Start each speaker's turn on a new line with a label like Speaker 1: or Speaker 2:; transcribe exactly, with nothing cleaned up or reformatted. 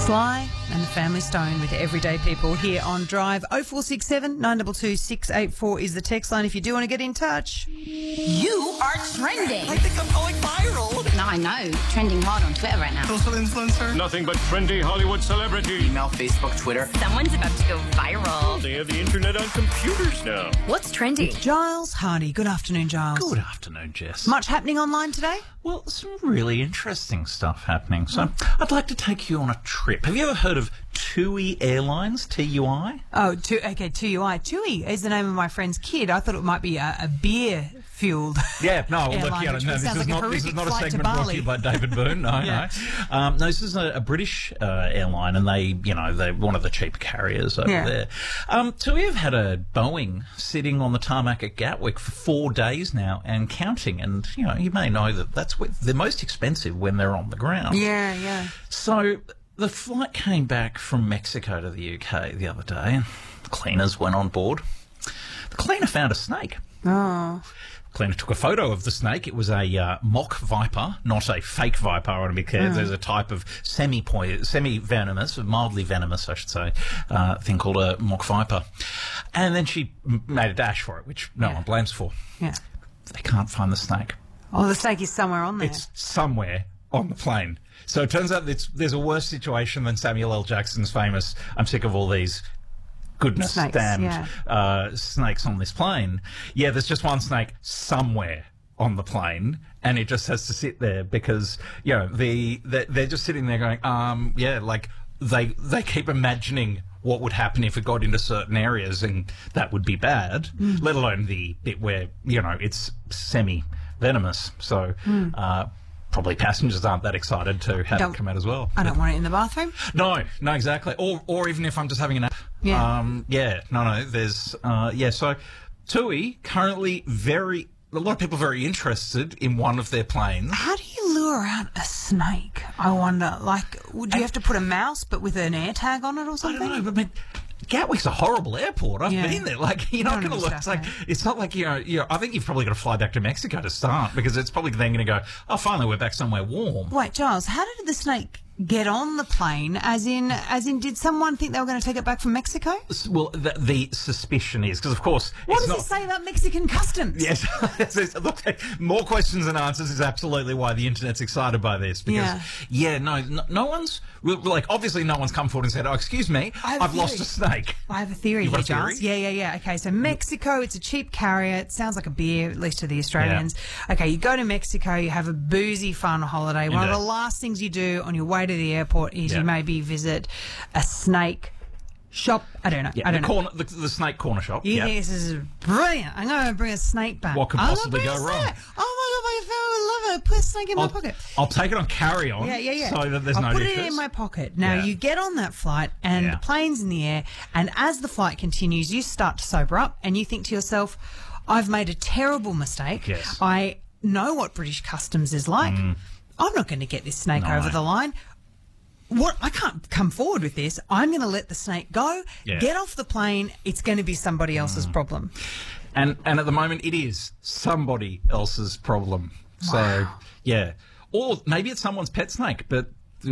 Speaker 1: Sly and the Family Stone with Everyday People here on Drive. oh four six seven, nine two two, six eight four is the text line if you do want to get in touch.
Speaker 2: You are trending.
Speaker 3: I think I'm going viral.
Speaker 2: No, I know. Trending hard on Twitter right now.
Speaker 3: Social influencer.
Speaker 4: Nothing but trendy Hollywood celebrity.
Speaker 3: Email, Facebook, Twitter.
Speaker 2: Someone's about to go viral.
Speaker 4: They have the internet on computers now.
Speaker 2: What's trending?
Speaker 1: Giles Hardy. Good afternoon, Giles.
Speaker 5: Good afternoon, Jess.
Speaker 1: Much happening online today?
Speaker 5: Well, some really interesting stuff happening. So, I'd like to take you on a trip. Have you ever heard of TUI Airlines, T U I?
Speaker 1: Oh, tu- okay, T U I. TUI is the name of my friend's kid. I thought it might be a, a beer-fueled
Speaker 5: Yeah, no, well, look,
Speaker 1: airline,
Speaker 5: yeah,
Speaker 1: which
Speaker 5: no, this
Speaker 1: sounds
Speaker 5: is,
Speaker 1: like a
Speaker 5: not, this is
Speaker 1: horrific
Speaker 5: not a
Speaker 1: flight to
Speaker 5: segment brought to you
Speaker 1: Bali.
Speaker 5: by David Byrne. No,
Speaker 1: Yeah.
Speaker 5: no. Um, no, this is a, a British uh, airline, and they, you know, they're one of the cheap carriers over
Speaker 1: Yeah.
Speaker 5: there. Um, TUI have had a Boeing sitting on the tarmac at Gatwick for four days now and counting. And, you know, you may know that that's what, they're most expensive when they're on the ground.
Speaker 1: Yeah, yeah.
Speaker 5: So the flight came back from Mexico to the U K the other day, and the cleaners went on board. The cleaner found a snake.
Speaker 1: Oh.
Speaker 5: The cleaner took a photo of the snake. It was a uh, mock viper, not a fake viper. I want to be clear.
Speaker 1: Mm.
Speaker 5: There's a type of semi semi venomous, mildly venomous, I should say, uh, thing called a mock viper. And then she m- made a dash for it, which no
Speaker 1: Yeah.
Speaker 5: one blames for.
Speaker 1: Yeah.
Speaker 5: They can't find the snake.
Speaker 1: Oh, the snake is somewhere on there.
Speaker 5: It's somewhere on the plane. So it turns out that it's, there's a worse situation than Samuel L. Jackson's famous, I'm sick of all these goodness
Speaker 1: Snakes,
Speaker 5: damned
Speaker 1: yeah.
Speaker 5: uh, snakes on this plane. Yeah, there's just one snake somewhere on the plane, and it just has to sit there because, you know, the, the they're just sitting there going, um, yeah, like they they keep imagining what would happen if it got into certain areas, and that would be bad,
Speaker 1: Mm.
Speaker 5: let alone the bit where, you know, it's semi-venomous. So
Speaker 1: Mm.
Speaker 5: uh, probably passengers aren't that excited to have
Speaker 1: Don't-
Speaker 5: it come out as well.
Speaker 1: I don't want it in the bathroom.
Speaker 5: No, no, exactly. Or, or even if I'm just having a nap.
Speaker 1: Yeah.
Speaker 5: Um, yeah, no, no, there's, uh, yeah, so TUI currently very, a lot of people are very interested in one of their planes.
Speaker 1: How do you lure out a snake? I wonder. Like, would you have to put a mouse but with an air tag on it or
Speaker 5: I
Speaker 1: something?
Speaker 5: don't know, but I mean, Gatwick's a horrible airport. I've
Speaker 1: Yeah.
Speaker 5: been there. Like, you're
Speaker 1: I
Speaker 5: not
Speaker 1: don't
Speaker 5: going to look. It's like
Speaker 1: understand
Speaker 5: it's not like you know. You know. I think you've probably got to fly back to Mexico to start because it's probably then going to go. Oh, finally, we're back somewhere warm.
Speaker 1: Wait, Giles, how did the snake get on the plane? As in, as in, did someone think they were going to take it back from Mexico?
Speaker 5: Well, the, the suspicion is because, of course,
Speaker 1: What
Speaker 5: it's
Speaker 1: does
Speaker 5: not.
Speaker 1: it say about Mexican customs?
Speaker 5: Yes, it's- it's- look, more questions than answers is absolutely why the internet's excited by this. Because,
Speaker 1: Yeah.
Speaker 5: yeah, no, no, no one's, well, like, obviously no one's come forward and said, oh, excuse me,
Speaker 1: I have a
Speaker 5: I've lost
Speaker 1: theory.
Speaker 5: a snake.
Speaker 1: I have a theory
Speaker 5: You've
Speaker 1: here,
Speaker 5: got a theory?
Speaker 1: Giles. Yeah, yeah, yeah. Okay, so Mexico, it's a cheap carrier. It sounds like a beer, at least to the Australians. Okay, you go to Mexico, you have a boozy, fun holiday. One of
Speaker 5: Indeed.
Speaker 1: the last things you do on your way to the airport is
Speaker 5: Yeah.
Speaker 1: you maybe visit a snake shop. I don't know.
Speaker 5: Yeah,
Speaker 1: I don't
Speaker 5: the,
Speaker 1: know.
Speaker 5: corner, the, the snake corner shop.
Speaker 1: You
Speaker 5: yeah.
Speaker 1: think this is brilliant? I'm going to bring a snake back.
Speaker 5: What could
Speaker 1: I'm gonna
Speaker 5: possibly
Speaker 1: bring
Speaker 5: go
Speaker 1: a
Speaker 5: wrong?
Speaker 1: snake. Oh my god, my family would love it. Put a snake in my
Speaker 5: I'll,
Speaker 1: pocket.
Speaker 5: I'll take it on carry-on
Speaker 1: Yeah, yeah, yeah.
Speaker 5: so that there's
Speaker 1: I'll
Speaker 5: no
Speaker 1: put
Speaker 5: issues.
Speaker 1: it in my pocket. Now,
Speaker 5: Yeah.
Speaker 1: you get on that flight and
Speaker 5: Yeah.
Speaker 1: the plane's in the air, and as the flight continues, you start to sober up and you think to yourself, I've made a terrible mistake.
Speaker 5: Yes.
Speaker 1: I know what British customs is like. I'm not going to get this snake
Speaker 5: No.
Speaker 1: over the line. What I can't come forward with this. I'm going to let the snake go.
Speaker 5: Yeah.
Speaker 1: Get off the plane. It's going to be somebody else's problem.
Speaker 5: And and at the moment, it is somebody else's problem. So, yeah. Or maybe it's someone's pet snake, but